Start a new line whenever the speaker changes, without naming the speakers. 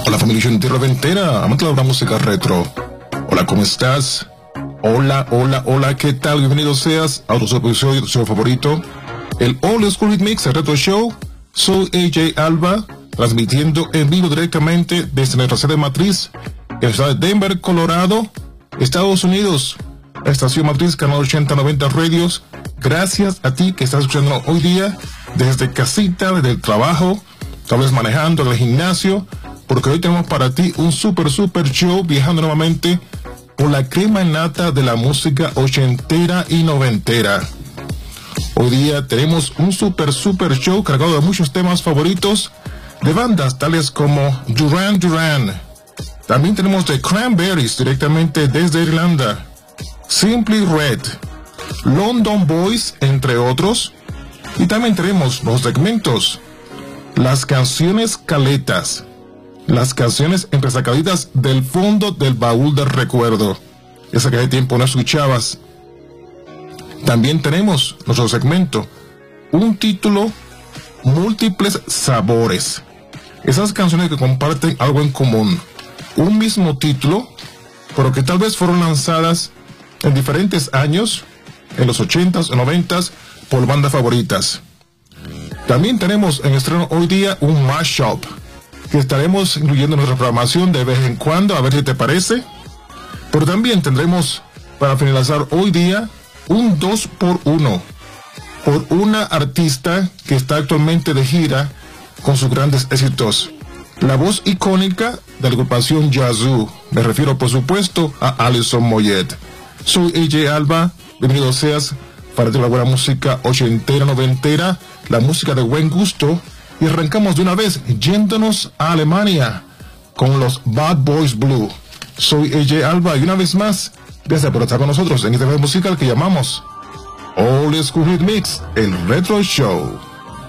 Hola familia entera ventera, amante de la música retro. Hola, ¿cómo estás? Hola, hola, hola, ¿qué tal? Bienvenido seas a otro episodio de tu show favorito, el Old School Hit Mix, el Retro Show. Soy AJ Alba, transmitiendo en vivo directamente desde nuestra sede matriz, en la ciudad de Denver, Colorado, Estados Unidos. Estación matriz, canal 8090 Radios. Gracias a ti que estás escuchando hoy día desde casita, desde el trabajo, tal vez manejando, en el gimnasio, porque hoy tenemos para ti un super show viajando nuevamente por la crema nata de la música ochentera y noventera. Hoy día tenemos un super show cargado de muchos temas favoritos de bandas tales como Duran Duran. También tenemos The Cranberries directamente desde Irlanda, Simply Red, London Boys, entre otros. Y también tenemos los segmentos, las canciones caletas, las canciones empezacaditas del fondo del baúl del recuerdo, esa que hace tiempo no escuchabas. También tenemos nuestro segmento, un título, múltiples sabores, esas canciones que comparten algo en común, un mismo título, pero que tal vez fueron lanzadas en diferentes años, en los 80s o 90s, por bandas favoritas. También tenemos en estreno hoy día un mashup, que estaremos incluyendo en nuestra programación de vez en cuando, a ver si te parece. Pero también tendremos, para finalizar hoy día, un 2x1, por una artista que está actualmente de gira con sus grandes éxitos. La voz icónica de la agrupación Yazoo. Me refiero, por supuesto, a Alison Moyet. Soy AJ Alba, bienvenido seas para la buena música ochentera, noventera, la música de buen gusto. Y arrancamos de una vez yéndonos a Alemania con los Bad Boys Blue. Soy AJ Alba y una vez más, gracias por estar con nosotros en este musical que llamamos Old School Hit Mix, el Retro Show.